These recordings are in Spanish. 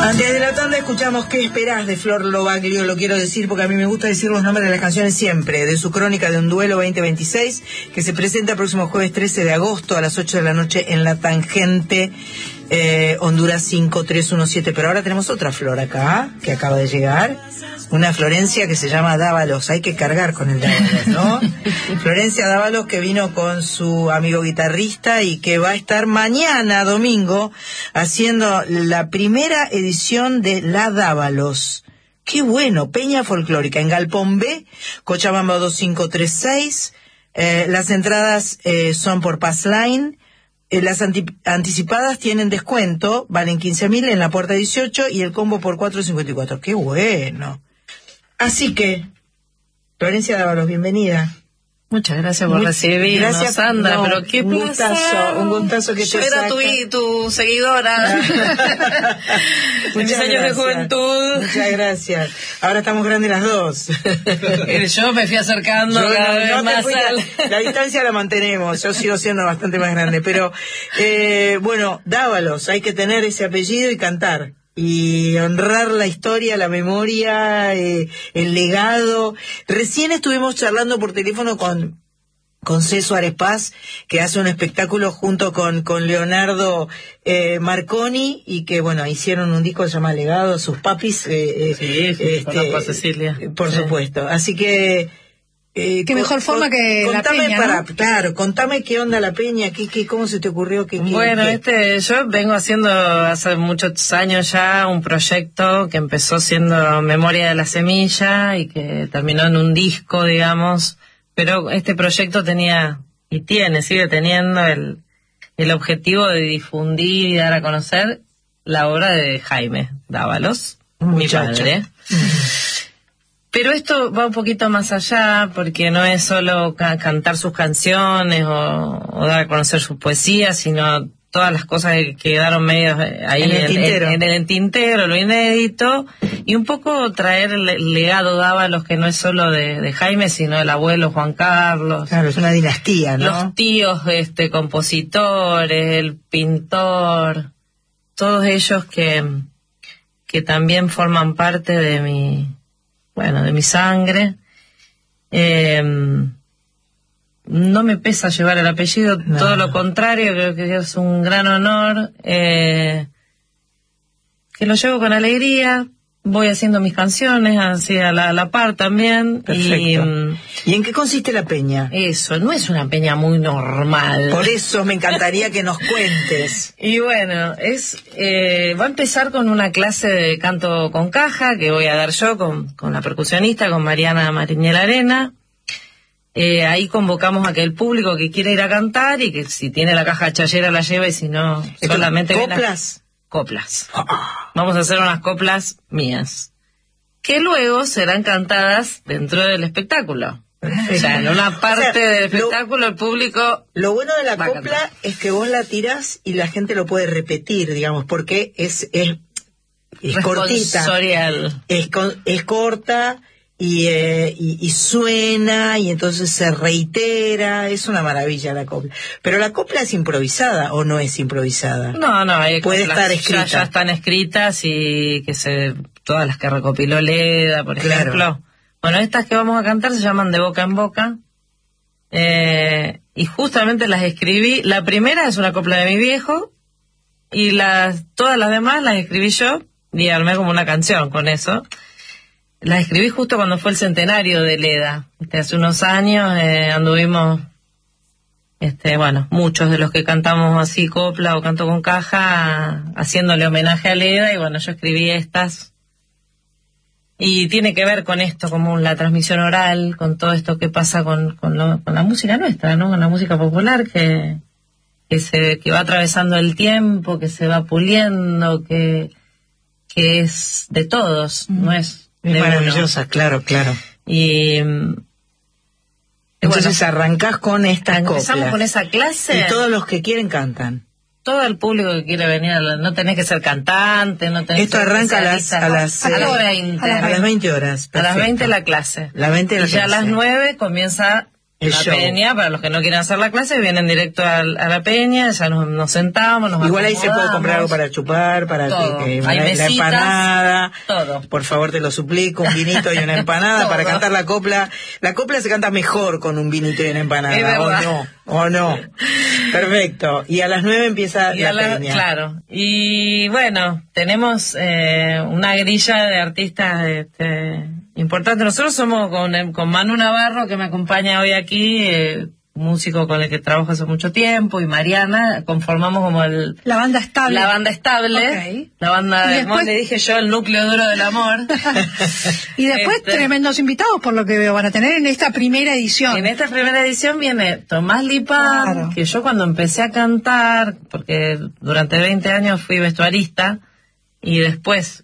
Antes de la tanda escuchamos ¿Qué esperás? De Flor Lobaglio, lo quiero decir porque a mí me gusta decir los nombres de las canciones siempre, de su crónica de un duelo 2026, que se presenta el próximo jueves 13 de agosto a las 8 de la noche en La Tangente, Honduras 5317. Pero ahora tenemos otra Flor acá, que acaba de llegar, una Florencia que se llama Dávalos, hay que cargar con el Dávalos, ¿no? Florencia Dávalos, que vino con su amigo guitarrista y que va a estar mañana, domingo, haciendo la primera edición de La Dávalos. ¡Qué bueno! Peña Folclórica, en Galpón B, Cochabamba 2536. Las entradas son por Passline. Las anticipadas tienen descuento, valen 15.000 en la puerta 18 y el combo por 4.54. ¡Qué bueno! Así que, Florencia Dávalos, bienvenida. Muchas gracias por recibirnos, gracias, Sandra, no, pero qué un placer. gustazo que yo te era tu seguidora. Muchos años de juventud. Muchas gracias. Ahora estamos grandes las dos. Yo me fui acercando cada vez más. La distancia la mantenemos, yo sigo siendo bastante más grande, pero bueno, Dávalos, hay que tener ese apellido y cantar. Y honrar la historia, la memoria, el legado. Recién estuvimos charlando por teléfono con C. Suárez Paz, que hace un espectáculo junto con Leonardo Marconi, y que, bueno, hicieron un disco que se llama Legado, sus papis. Conozco a Cecilia. Por supuesto. Así que... qué mejor forma que la Peña, ¿no? Claro, contame qué onda la Peña, cómo se te ocurrió. Bueno, yo vengo haciendo hace muchos años ya un proyecto que empezó siendo Memoria de la Semilla y que terminó en un disco, digamos, pero este proyecto sigue teniendo el objetivo de difundir y dar a conocer la obra de Jaime Dávalos, mi padre. Pero esto va un poquito más allá, porque no es solo cantar sus canciones o dar a conocer sus poesías, sino todas las cosas que quedaron medio ahí en el tintero, lo inédito, y un poco traer el legado Dávalos, que no es solo de Jaime, sino del abuelo Juan Carlos. Claro, es una dinastía, ¿no? Los tíos compositores, el pintor, todos ellos que también forman parte de mi sangre. No me pesa llevar el apellido, no. Todo lo contrario, creo que es un gran honor, que lo llevo con alegría. Voy haciendo mis canciones así a la par también. Perfecto. ¿Y en qué consiste la peña? Eso, no es una peña muy normal. Por eso me encantaría que nos cuentes. Y bueno, va a empezar con una clase de canto con caja que voy a dar yo con la percusionista, con Mariana Mariñel Arena. Ahí convocamos a que el público que quiera ir a cantar y que si tiene la caja chayera la lleve, y si no, solamente... Coplas. Vamos a hacer unas coplas mías, que luego serán cantadas dentro del espectáculo. Perfecto. O sea, en una parte del espectáculo el público... Lo bueno de la copla es que vos la tirás y la gente lo puede repetir, digamos, porque es cortita. Es corta y suena, y entonces se reitera. Es una maravilla la copla. Pero la copla es improvisada, ¿o no es improvisada? No, puede estar escrita. Ya están escritas, y todas las que recopiló Leda, por ejemplo. Bueno, estas que vamos a cantar se llaman De Boca en Boca, y justamente las escribí. La primera es una copla de mi viejo, y todas las demás las escribí yo, y armé como una canción con eso. Las escribí justo cuando fue el centenario de Leda. Hace unos años anduvimos, muchos de los que cantamos así copla o canto con caja, haciéndole homenaje a Leda, y bueno, yo escribí estas. Y tiene que ver con esto, como la transmisión oral, con todo esto que pasa con la música nuestra, ¿no? Con la música popular que va atravesando el tiempo, que se va puliendo, que es de todos, no es... Es maravillosa, claro. Y entonces arrancás con estas coplas. Empezamos con esa clase. Y todos los que quieren cantan. Todo el público que quiere venir, no tenés que ser cantante, no tenés. Esto arranca a las 20. A las 20 horas. Perfecto. A las 20 la clase. Y ya a las 9 comienza La peña, para los que no quieren hacer la clase, vienen directo a la peña, ya nos sentamos, nos igual ahí se puede comprar algo para chupar, para todo. que Hay mesitas, la empanada, todo. Por favor te lo suplico, un vinito y una empanada para cantar la copla. La copla se canta mejor con un vinito y una empanada, o no. Perfecto. Y a las 9 empieza la peña. Claro. Y bueno, tenemos una grilla de artistas importante. Nosotros somos con Manu Navarro, que me acompaña hoy aquí, músico con el que trabajo hace mucho tiempo, y Mariana, conformamos como la banda estable. La banda estable. Okay. La banda después, le dije yo, el núcleo duro del amor. Y después tremendos invitados, por lo que veo, van a tener en esta primera edición. En esta primera edición viene Tomás Lipán, claro, que yo cuando empecé a cantar, porque durante 20 años fui vestuarista, y después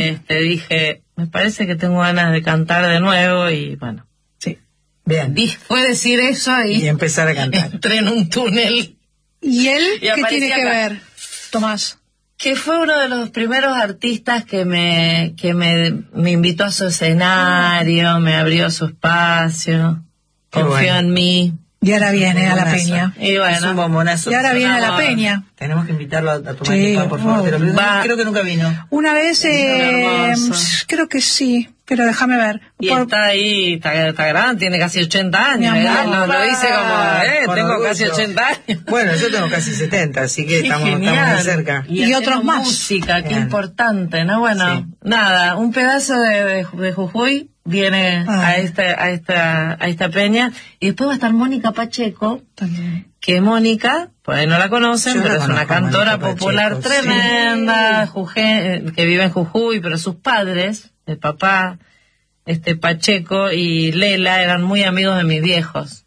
dije, me parece que tengo ganas de cantar de nuevo, y bueno, sí. Bien. Fue decir eso y empezar a cantar. Entré en un túnel. ¿Y él qué tiene que ver, Tomás? Que fue uno de los primeros artistas que me invitó a su escenario, me abrió su espacio, confió en mí. Y ahora viene a la peña. Y bueno, es un bombonazo. Y ahora viene a la peña. Tenemos que invitarlo a tomar Lipán, por favor. Creo que nunca vino. Una vez, creo que sí, pero déjame ver. Y está ahí, está grande, tiene casi 80 años. Lo hice como, tengo casi 80 años. Bueno, yo tengo casi 70, así que estamos muy cerca. Y otros más. Música, qué importante, ¿no? Bueno, nada, un pedazo de Jujuy viene a esta peña, y después va a estar Mónica Pacheco, que Mónica, por ahí no la conocen, pero es una cantora popular tremenda, que vive en Jujuy, pero sus padres, el papá, Pacheco y Lela, eran muy amigos de mis viejos.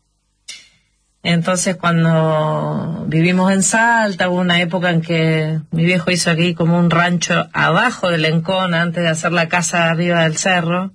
Entonces cuando vivimos en Salta, hubo una época en que mi viejo hizo aquí como un rancho abajo del Encona, antes de hacer la casa arriba del cerro,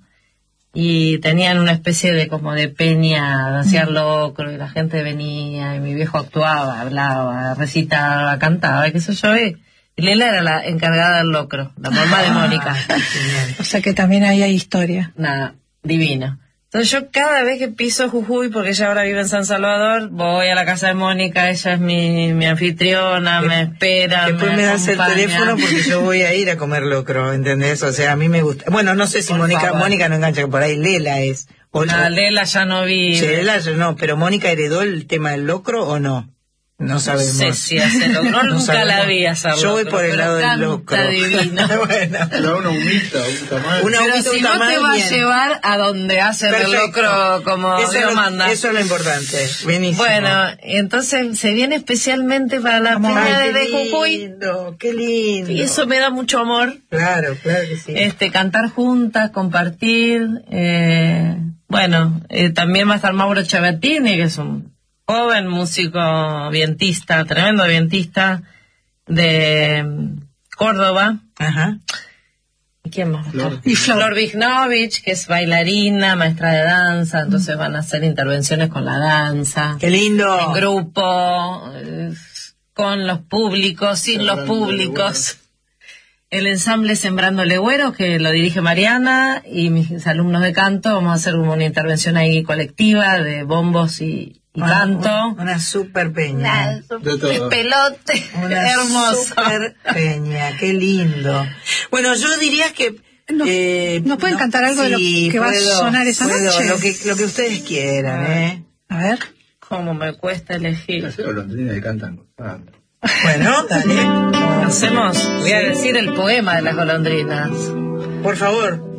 y tenían una especie de como de peña, hacían locro, y la gente venía, y mi viejo actuaba, hablaba, recitaba, cantaba, qué sé yo, y Lela era la encargada del locro, la mamá de Mónica. O sea que también ahí hay historia. Nada, divino. Entonces yo cada vez que piso Jujuy, porque ella ahora vive en San Salvador, voy a la casa de Mónica, ella es mi anfitriona, me espera, después me das el teléfono porque yo voy a ir a comer locro, ¿entendés? O sea, a mí me gusta. Bueno, no sé si Mónica no engancha por ahí, Lela es. Lela ya no vi. Lela no, pero Mónica heredó el tema del locro o no. No sabemos. No sé si hace locro, nunca la vi hacer locro. Yo voy por el lado del locro. Divino. Bueno. Una humita, un tamaño. Pero si no te va a llevar a donde hacen el locro como Dios manda. Eso es lo importante. Buenísimo. Bueno, entonces se viene especialmente para la peña de Jujuy. Qué lindo. Y eso me da mucho amor. Claro que sí. Cantar juntas, compartir. También va a estar Mauro Chavatini, que es un joven músico vientista, tremendo vientista de Córdoba. Ajá. ¿Y quién más? Flor Vignovich, que es bailarina, maestra de danza, entonces van a hacer intervenciones con la danza. ¡Qué lindo! En grupo, con los públicos, sin los públicos. El ensamble Sembrando Legüeros, que lo dirige Mariana, y mis alumnos de canto, vamos a hacer una intervención ahí colectiva de bombos y canto. Una super peña. Pelote. Una hermoso. Super peña, qué lindo. Bueno, yo diría que ¿nos pueden cantar algo de lo que va a sonar esa noche? Lo que ustedes quieran, A ver. Cómo me cuesta elegir. Las golondrinas que cantan. Bueno, dale. Voy a decir el poema de las golondrinas. Por favor.